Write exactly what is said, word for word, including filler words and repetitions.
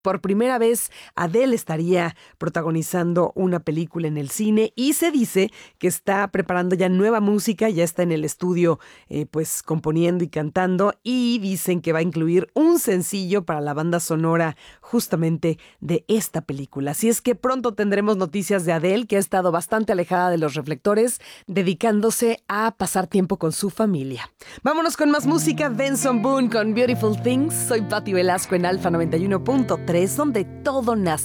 Por primera vez, Adele estaría protagonizando una película en el cine y se dice que está preparando ya nueva música, ya está en el estudio eh, pues componiendo y cantando, y dicen que va a incluir un sencillo para la banda sonora justamente de esta película. Así es que pronto tendremos noticias de Adele, que ha estado bastante alejada de los reflectores, dedicándose a pasar tiempo con su familia. Vámonos con más música. Benson Boone con Beautiful Things. Soy Patti Velasco en Alfa noventa y uno punto tres, donde todo nace.